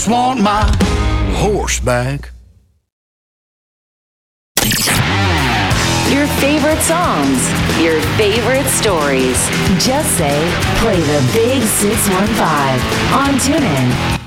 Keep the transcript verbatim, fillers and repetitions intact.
Want my horse back. Your favorite songs, your favorite stories. Just say, play the Big six one five on TuneIn.